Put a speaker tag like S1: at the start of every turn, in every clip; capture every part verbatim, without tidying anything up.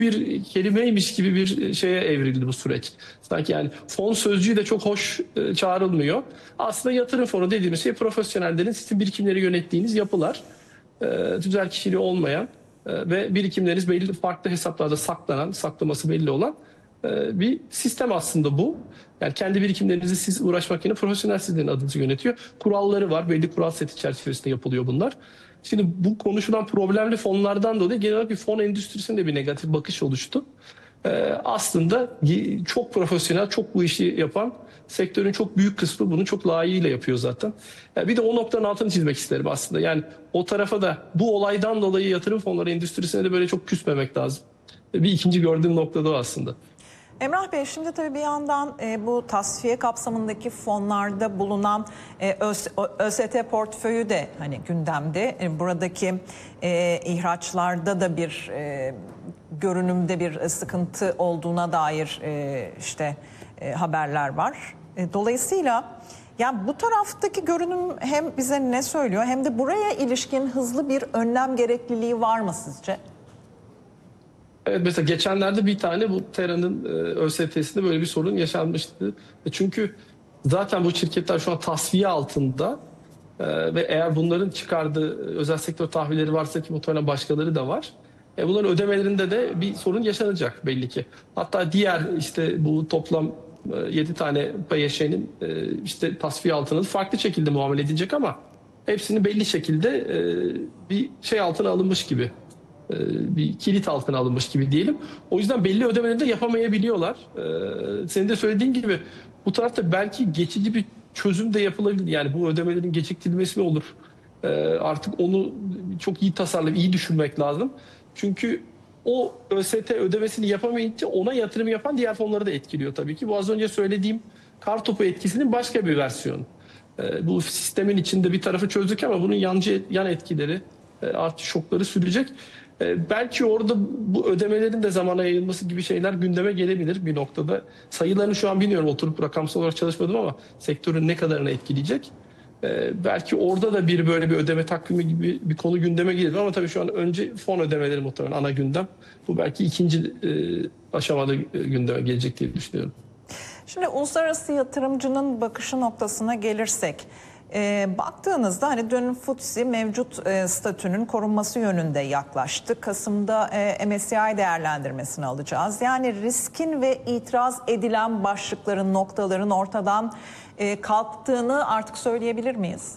S1: bir kelimeymiş gibi bir şeye evrildi bu süreç. Sanki yani fon sözcüğü de çok hoş e, çağrılmıyor. Aslında yatırım fonu dediğimiz şey profesyonellerin sizin birikimleri yönettiğiniz yapılar. E, tüzel kişiliği olmayan e, ve birikimleriniz belli farklı hesaplarda saklanan, saklaması belli olan e, bir sistem aslında bu. Yani kendi birikimlerinizi siz uğraşmak yerine profesyonel sizlerin adınızı yönetiyor. Kuralları var. Belli kural seti çerçevesinde yapılıyor bunlar. Şimdi bu konuşulan problemli fonlardan dolayı genel olarak bir fon endüstrisinde bir negatif bakış oluştu. Ee, aslında çok profesyonel, çok bu işi yapan sektörün çok büyük kısmı bunu çok layığıyla yapıyor zaten. Yani bir de o noktanın altını çizmek isterim aslında. Yani o tarafa da bu olaydan dolayı yatırım fonları endüstrisine de böyle çok küsmemek lazım. Bir ikinci gördüğüm noktada o aslında.
S2: Emrah Bey, şimdi tabii bir yandan e, bu tasfiye kapsamındaki fonlarda bulunan e, ÖST portföyü de hani gündemde. E, buradaki e, ihraçlarda da bir e, görünümde bir sıkıntı olduğuna dair e, işte e, haberler var. E, dolayısıyla yani bu taraftaki görünüm hem bize ne söylüyor hem de buraya ilişkin hızlı bir önlem gerekliliği var mı sizce?
S1: Evet, mesela geçenlerde bir tane bu Tera'nın e, ÖST'sinde böyle bir sorun yaşanmıştı. E, Çünkü zaten bu şirketler şu an tasfiye altında e, ve eğer bunların çıkardığı özel sektör tahvilleri varsa ki muhtemelen başkaları da var. E, bunların ödemelerinde de bir sorun yaşanacak belli ki. Hatta diğer işte bu toplam e, yedi tane P Y Ş'nin e, işte tasfiye altına farklı şekilde muamele edilecek ama hepsini belli şekilde e, bir şey altına alınmış gibi e, bir kilit altına alınmış gibi diyelim. O yüzden belli ödemeleri de yapamayabiliyorlar. E, senin de söylediğin gibi bu tarafta belki geçici bir çözüm de yapılabilir. Yani bu ödemelerin geciktirilmesi mi olur? E, artık onu çok iyi tasarlayıp iyi düşünmek lazım. Çünkü o ÖST ödemesini yapamayınca ona yatırım yapan diğer fonları da etkiliyor tabii ki. Bu az önce söylediğim kartopu etkisinin başka bir versiyonu. E, bu sistemin içinde bir tarafı çözdük ama bunun yancı yan etkileri, e, artı şokları sürecek. E, belki orada bu ödemelerin de zamana yayılması gibi şeyler gündeme gelebilir bir noktada. Sayılarını şu an bilmiyorum, oturup rakamsal olarak çalışmadım ama sektörün ne kadarını etkileyecek. E, belki orada da bir böyle bir ödeme takvimi gibi bir konu gündeme gelir ama tabii şu an önce fon ödemeleri muhtemelen ana gündem. Bu belki ikinci e, aşamada e, gündeme gelecek diye düşünüyorum.
S2: Şimdi uluslararası yatırımcının bakışı noktasına gelirsek, e, baktığınızda hani dün F T S E mevcut e, statünün korunması yönünde yaklaştı. Kasım'da e, M S C I değerlendirmesini alacağız. Yani riskin ve itiraz edilen başlıkların, noktaların ortadan e, kalktığını artık söyleyebilir miyiz?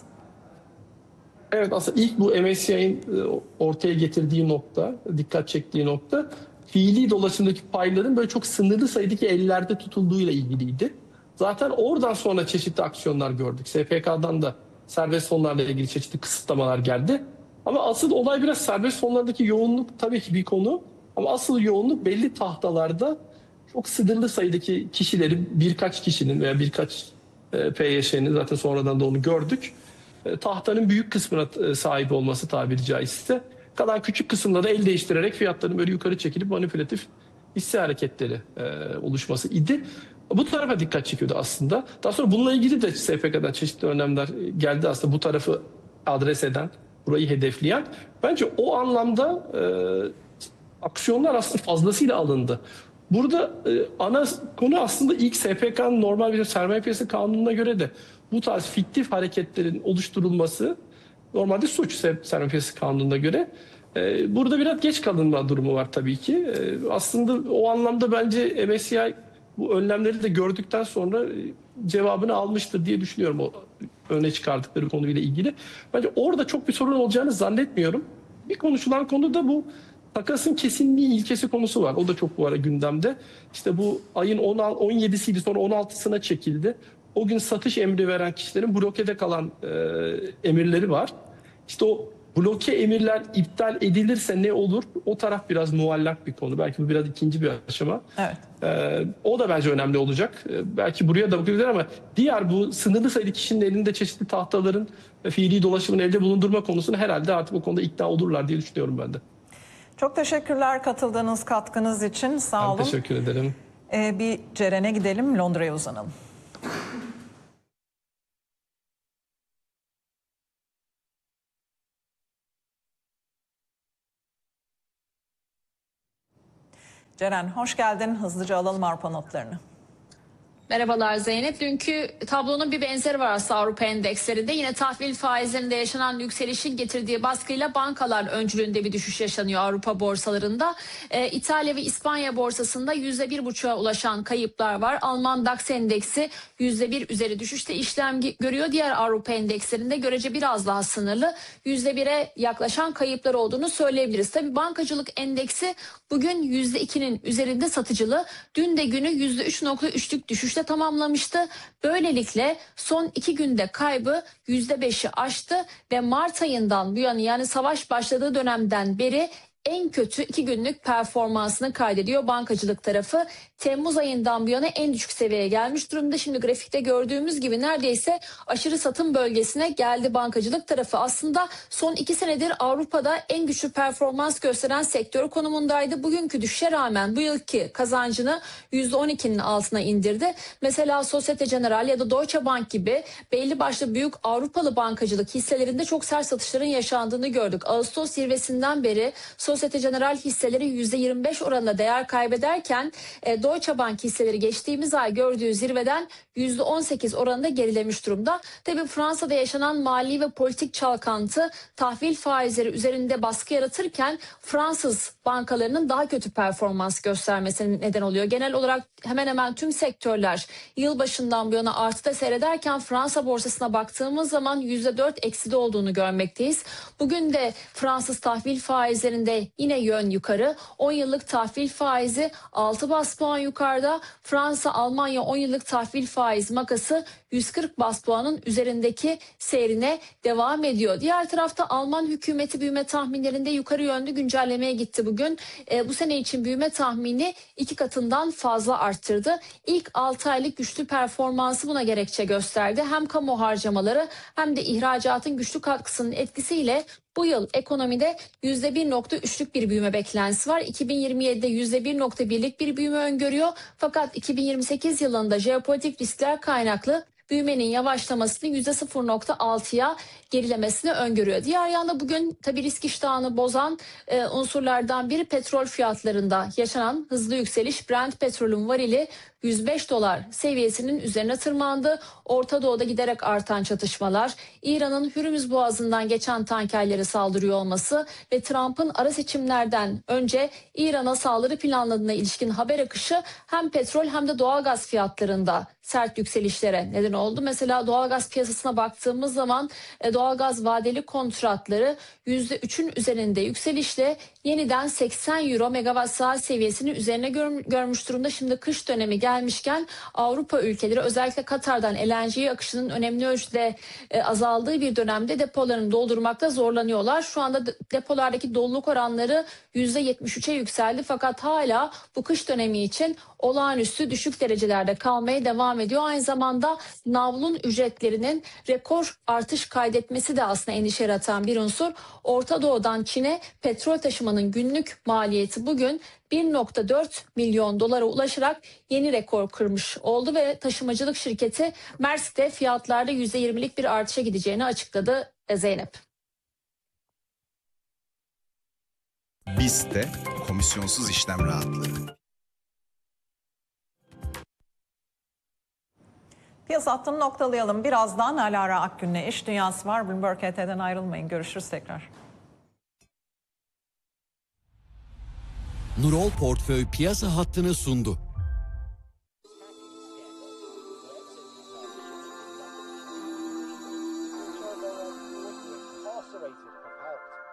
S1: Evet, aslında ilk bu M S C I'nin ortaya getirdiği nokta, dikkat çektiği nokta fiili dolaşımdaki payların böyle çok sınırlı sayıdaki ellerde tutulduğuyla ilgiliydi. Zaten oradan sonra çeşitli aksiyonlar gördük. S P K'dan da serbest fonlarla ilgili çeşitli kısıtlamalar geldi. Ama asıl olay biraz serbest fonlardaki yoğunluk tabii ki bir konu. Ama asıl yoğunluk belli tahtalarda çok sınırlı sayıdaki kişilerin, birkaç kişinin veya birkaç e, P Y Ş'nin, zaten sonradan da onu gördük, e, tahtanın büyük kısmına e, sahip olması tabiri caizse. Kalan küçük kısımları el değiştirerek fiyatların böyle yukarı çekilip manipülatif hisse hareketleri e, oluşması idi. Bu tarafa dikkat çekiyordu aslında. Daha sonra bununla ilgili de S P K'dan çeşitli önlemler geldi aslında, bu tarafı adres eden, burayı hedefleyen. Bence o anlamda e, aksiyonlar aslında fazlasıyla alındı. Burada e, ana konu aslında ilk S P K'nın normal bir sermaye piyasası kanununa göre de bu tarz fiktif hareketlerin oluşturulması normalde suç sermaye piyasası kanununa göre. E, burada biraz geç kalınma durumu var tabii ki. E, aslında o anlamda bence M S C I bu önlemleri de gördükten sonra e, cevabını almıştır diye düşünüyorum, o öne çıkardıkları konuyla ilgili. Bence orada çok bir sorun olacağını zannetmiyorum. Bir konuşulan konu da bu takasın kesinliği ilkesi konusu var. O da çok bu ara gündemde. İşte bu ayın on yedisiydi, sonra on altısına çekildi. O gün satış emri veren kişilerin blokede kalan e, emirleri var. İşte o bloke emirler iptal edilirse ne olur? O taraf biraz muallak bir konu. Belki bu biraz ikinci bir aşama.
S2: Evet.
S1: Ee, o da bence önemli olacak. Ee, belki buraya da bakabilir ama diğer bu sınırlı sayıda kişinin elinde çeşitli tahtaların ve fiili dolaşımın elde bulundurma konusunu herhalde artık o konuda ikna olurlar diye düşünüyorum ben de.
S2: Çok teşekkürler katıldığınız, katkınız için. Sağ
S1: Ben
S2: olun.
S1: teşekkür ederim.
S2: Ee, bir Ceren'e gidelim, Londra'ya uzanalım. Ceren hoş geldin. Hızlıca alalım Avrupa notlarını.
S3: Merhabalar Zeynep. Dünkü tablonun bir benzeri var aslında Avrupa endekslerinde. Yine tahvil faizlerinde yaşanan yükselişin getirdiği baskıyla bankalar öncülüğünde bir düşüş yaşanıyor Avrupa borsalarında. Ee, İtalya ve İspanya borsasında yüzde bir buçuğa ulaşan kayıplar var. Alman DAX endeksi yüzde bir üzeri düşüşte işlem görüyor. Diğer Avrupa endekslerinde görece biraz daha sınırlı yüzde bire yaklaşan kayıplar olduğunu söyleyebiliriz. Tabii bankacılık endeksi bugün yüzde ikinin üzerinde satıcılı. Dün de günü yüzde üç nokta üçlük düşüş tamamlamıştı. Böylelikle son iki günde kaybı yüzde beşi aştı ve Mart ayından bu yana, yani savaş başladığı dönemden beri en kötü iki günlük performansını kaydediyor bankacılık tarafı. Temmuz ayından bu yana en düşük seviyeye gelmiş durumda. Şimdi grafikte gördüğümüz gibi neredeyse aşırı satım bölgesine geldi bankacılık tarafı. Aslında son iki senedir Avrupa'da en güçlü performans gösteren sektör konumundaydı. Bugünkü düşüşe rağmen bu yılki kazancını yüzde on ikinin altına indirdi. Mesela Societe Generale ya da Deutsche Bank gibi belli başlı büyük Avrupalı bankacılık hisselerinde çok sert satışların yaşandığını gördük. Ağustos zirvesinden beri Societe Generale hisseleri yüzde yirmi beş oranında değer kaybederken e, Deutsche Bank hisseleri geçtiğimiz ay gördüğü zirveden yüzde on sekiz oranında gerilemiş durumda. Tabii Fransa'da yaşanan mali ve politik çalkantı tahvil faizleri üzerinde baskı yaratırken Fransız bankalarının daha kötü performans göstermesine neden oluyor. Genel olarak hemen hemen tüm sektörler yılbaşından bu yana artıda seyrederken Fransa borsasına baktığımız zaman yüzde dört ekside olduğunu görmekteyiz. Bugün de Fransız tahvil faizlerinde yine yön yukarı. on yıllık tahvil faizi altı bas puan yukarıda. Fransa, Almanya on yıllık tahvil faiz makası yüz kırk bas puanın üzerindeki seyrine devam ediyor. Diğer tarafta Alman hükümeti büyüme tahminlerinde yukarı yönlü güncellemeye gitti bugün. E, bu sene için büyüme tahmini iki katından fazla arttırdı. İlk altı aylık güçlü performansı buna gerekçe gösterdi. Hem kamu harcamaları hem de ihracatın güçlü katkısının etkisiyle bu yıl ekonomide yüzde bir nokta üçlük bir büyüme beklentisi var. iki bin yirmi yedide yüzde bir nokta birlik bir büyüme öngörüyor. Fakat iki bin yirmi sekiz yılında jeopolitik riskler kaynaklı büyümenin yavaşlamasını yüzde sıfır nokta altıya gerilemesini öngörüyor. Diğer yanda bugün tabii risk iştahını bozan e, unsurlardan biri petrol fiyatlarında yaşanan hızlı yükseliş. Brent petrolün varili yüz beş dolar seviyesinin üzerine tırmandı. Orta Doğu'da giderek artan çatışmalar, İran'ın Hürmüz Boğazı'ndan geçen tankerlere saldırıyor olması ve Trump'ın ara seçimlerden önce İran'a saldırı planladığına ilişkin haber akışı hem petrol hem de doğalgaz fiyatlarında sert yükselişlere neden oldu. Mesela doğalgaz piyasasına baktığımız zaman e, doğalgaz vadeli kontratları yüzde üçün üzerinde yükselişle yeniden seksen euro megawatt saat seviyesini üzerine gör, görmüş durumda. Şimdi kış dönemi gelmişken Avrupa ülkeleri özellikle Katar'dan L N G akışının önemli ölçüde e, azaldığı bir dönemde depolarını doldurmakta zorlanıyorlar. Şu anda depolardaki doluluk oranları yüzde yetmiş üçe yükseldi fakat hala bu kış dönemi için olağanüstü düşük derecelerde kalmaya devam ediyor. Aynı zamanda navlun ücretlerinin rekor artış kaydetmesi de aslında endişe yaratan bir unsur. Orta Doğu'dan Çin'e petrol taşımanın günlük maliyeti bugün bir nokta dört milyon dolara ulaşarak yeni rekor kırmış oldu ve taşımacılık şirketi Maersk'te fiyatlarda yüzde yirmilik bir artışa gideceğini açıkladı. Zeynep.
S4: BIST'te komisyonsuz işlem rahatlığı.
S2: Piyasa hattını noktalayalım. Birazdan Alara Akgün'le iş dünyası var. Bloomberg H T'den ayrılmayın. Görüşürüz tekrar.
S5: Nurol Portföy piyasa hattını sundu.